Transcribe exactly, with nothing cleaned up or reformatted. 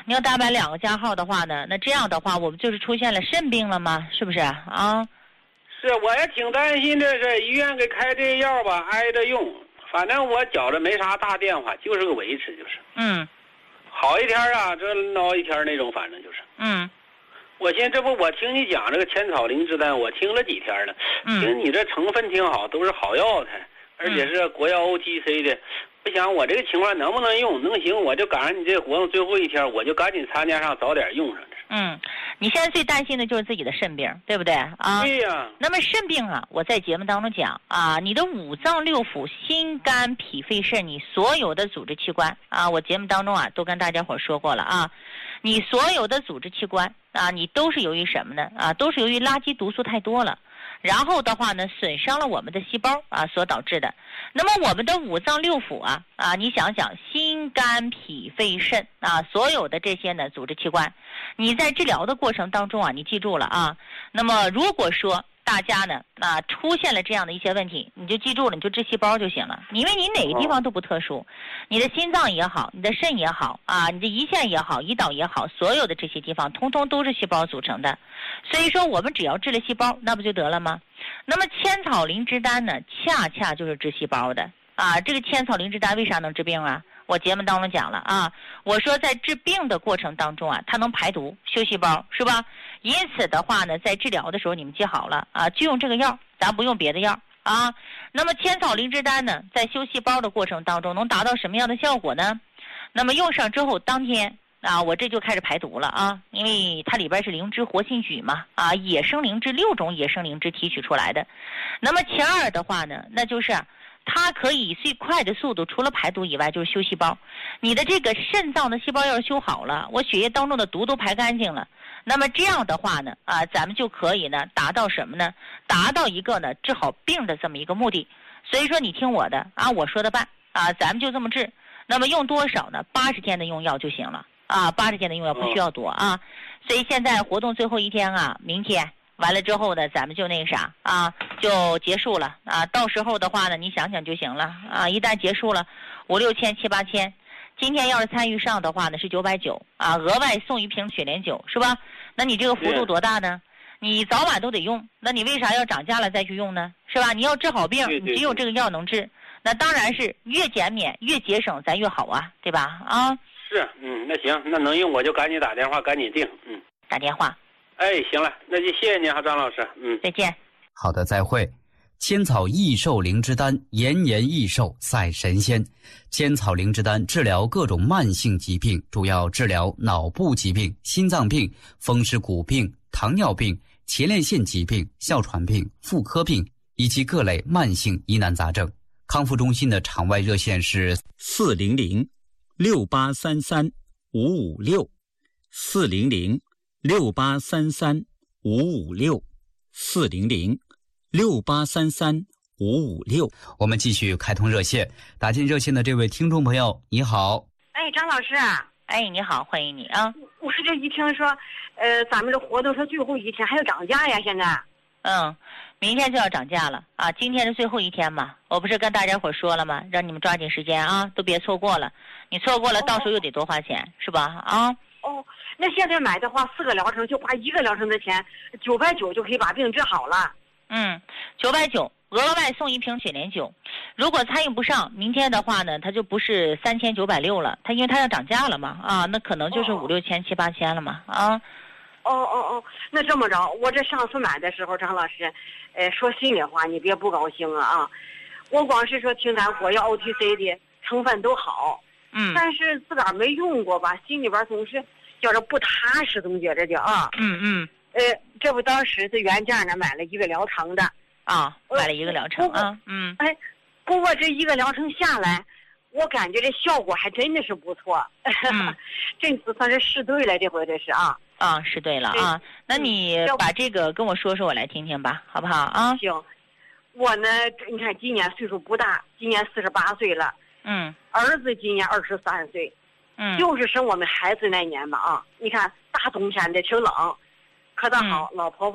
你要大白两个加号的话呢，那这样的话我们就是出现了肾病了吗？是不是啊？ 是，我也挺担心这是医院给开这药吧，挨着用。反正我觉着没啥大变化，就是个维持，就是。 嗯。 好一天啊，这孬一天那种，反正就是。 嗯。 我寻思这不，我听你讲这个千草灵芝丹，我听了几天了。嗯。听你这成分挺好，都是好药材，而且是国药 O T C 的。我想我这个情况能不能用？能行，我就赶上你这活动最后一天，我就赶紧参加上，早点用上。 嗯，你现在最担心的就是自己的肾病，对不对啊？ 对呀。 那么肾病啊，我在节目当中讲啊，你的五脏六腑、心肝脾肺肾，你所有的组织器官啊，我节目当中啊都跟大家伙说过了啊，你所有的组织器官啊，你都是由于什么呢？啊，都是由于垃圾毒素太多了。然后的话呢，损伤了我们的细胞啊所导致的。那么我们的五脏六腑啊啊，你想想，心肝脾肺肾啊，所有的这些呢组织器官，你在治疗的过程当中啊，你记住了啊。那么如果说大家呢啊出现了这样的一些问题，你就记住了，你就治细胞就行了，因为你哪个地方都不特殊，你的心脏也好，你的肾也好啊，你的胰腺也好，胰岛也好，所有的这些地方通通都是细胞组成的。所以说我们只要治了细胞，那不就得了吗？那么千草灵芝丹呢，恰恰就是治细胞的啊。这个千草灵芝丹为啥能治病啊？我节目当中讲了啊，我说在治病的过程当中啊，它能排毒修细胞，是吧？因此的话呢，在治疗的时候你们记好了啊，就用这个药，咱不用别的药啊。那么千草灵芝丹呢，在修细胞的过程当中能达到什么样的效果呢？那么用上之后当天啊，我这就开始排毒了啊，因为它里边是灵芝活性举嘛啊，野生灵芝六种野生灵芝提取出来的。那么其二的话呢，那就是它可以以最快的速度，除了排毒以外，就是修细胞。你的这个肾脏的细胞要是修好了，我血液当中的毒都排干净了，那么这样的话呢，啊，咱们就可以呢达到什么呢？达到一个呢治好病的这么一个目的。所以说你听我的啊，我说的办啊，咱们就这么治。那么用多少呢？八十天的用药就行了啊，八十天的用药不需要多啊。所以现在活动最后一天啊，明天。完了之后呢，咱们就那个啥啊，就结束了啊。到时候的话呢，你想想就行了啊。一旦结束了，五六千七八千，今天要是参与上的话呢，是九百九啊，额外送一瓶雪莲酒，是吧？那你这个幅度多大呢？你早晚都得用，那你为啥要涨价了再去用呢？是吧？你要治好病，你只有这个药能治，那当然是越减免越节省咱越好啊，对吧？啊， 是，嗯，那行，那能用我就赶紧打电话，赶紧定，嗯， 打电话。 哎，行了，那就谢谢您哈，张老师。嗯， 再见。 好的，再会。千草益寿灵芝丹，延年益寿赛神仙。千草灵芝丹治疗各种慢性疾病，主要治疗脑部疾病、心脏病、风湿骨病、糖尿病、前列腺疾病、哮喘病、妇科病以及各类慢性疑难杂症。康复中心的场外热线是四零零六八三三五五六四零零。六八三三五五六四零零六八三三五五六。 我们继续开通热线，打进热线的这位听众朋友，你好。 哎，张老师， 哎，你好，欢迎你啊！ 我是这一听说，呃，咱们这活动是最后一天，还要涨价呀？现在？ 嗯，明天就要涨价了啊！今天是最后一天嘛，我不是跟大家伙说了吗？让你们抓紧时间啊，都别错过了。你错过了，到时候又得多花钱，哦、是吧？啊。 哦，那现在买的话，四个疗程就花一个疗程的钱，九百九就可以把病治好了。 嗯，九百九，额外送一瓶雪莲酒。如果参与不上，明天的话呢，它就不是三千九百六了，它因为它要涨价了嘛，啊，那可能就是五六千七八千了嘛，啊。 哦哦哦，那这么着，我这上次买的时候，张老师，呃，说心里话，你别不高兴啊啊！我光是说听咱国药 O T C 的成分都好。 嗯， 但是自个儿没用过吧，心里边总是觉着不踏实，总觉着的啊。 嗯嗯。 呃，这不当时是原价呢，买了一个疗程的。 啊，买了一个疗程啊。嗯。 哎，不过这一个疗程下来，我感觉这效果还真的是不错。嗯。这次算是试对了，这回这是啊。 啊，试对了啊。那你把这个跟我说说，我来听听吧，好不好啊？ 行。我呢，你看今年岁数不大，今年四十八岁了。 嗯， 儿子今年二十三岁， 嗯， 就是生我们孩子那年嘛啊。你看大冬天的挺冷，可倒好， 嗯、 老婆婆